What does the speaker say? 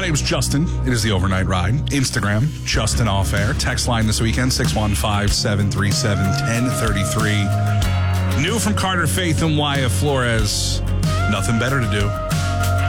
name's Justin. It is the Overnight Ride. Instagram, Justin Off Air. Text line this weekend, 615-737-1033. New from Carter Faith and Wyatt Flores. Nothing better to do.